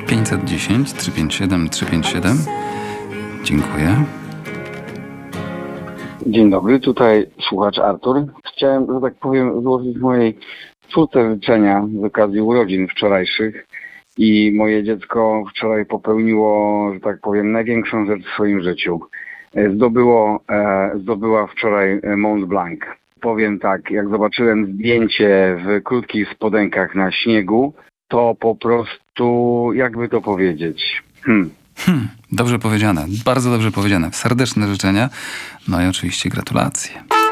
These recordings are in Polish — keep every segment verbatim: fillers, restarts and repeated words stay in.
pięćset dziesięć, trzysta pięćdziesiąt siedem, trzysta pięćdziesiąt siedem. Dziękuję. Dzień dobry, tutaj słuchacz Artur. Chciałem, że tak powiem, złożyć mojej córce życzenia z okazji urodzin wczorajszych i moje dziecko wczoraj popełniło, że tak powiem, największą rzecz w swoim życiu. Zdobyło, e, zdobyła wczoraj Mont Blanc. Powiem tak, jak zobaczyłem zdjęcie w krótkich spodenkach na śniegu, to po prostu, jakby to powiedzieć, hmm. Hmm, dobrze powiedziane, bardzo dobrze powiedziane. Serdeczne życzenia, no i oczywiście gratulacje.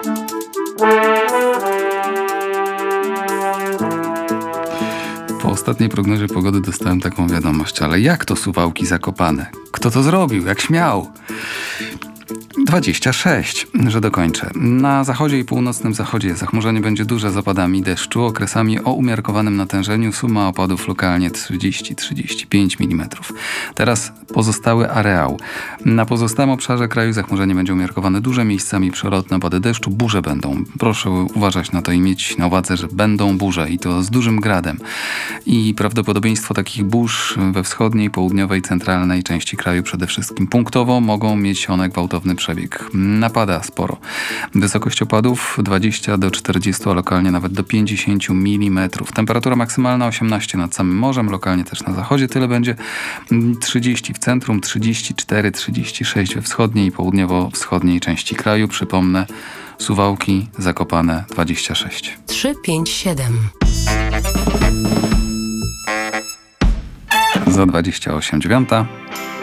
Po ostatniej prognozie pogody dostałem taką wiadomość, ale jak to Suwałki Zakopane? Kto to zrobił? Jak śmiał? dwadzieścia sześć, że dokończę. Na zachodzie i północnym zachodzie zachmurzenie będzie duże z opadami deszczu, okresami o umiarkowanym natężeniu, suma opadów lokalnie trzydzieści do trzydziestu pięciu milimetrów. Teraz pozostały areał. Na pozostałym obszarze kraju zachmurzenie będzie umiarkowane duże, miejscami przelotne opady deszczu, burze będą. Proszę uważać na to i mieć na uwadze, że będą burze i to z dużym gradem. I prawdopodobieństwo takich burz we wschodniej, południowej, centralnej części kraju przede wszystkim punktowo mogą mieć one gwałtowny przebieg. Napada sporo. Wysokość opadów dwadzieścia do czterdziestu, a lokalnie nawet do pięćdziesięciu milimetrów. Temperatura maksymalna osiemnaście nad samym morzem, lokalnie też na zachodzie. Tyle będzie trzydzieści w centrum, trzydzieści cztery do trzydziestu sześciu we wschodniej i południowo-wschodniej części kraju. Przypomnę, Suwałki Zakopane dwadzieścia sześć. trzy pięć siedem. Za dwadzieścia osiem dziewiąta.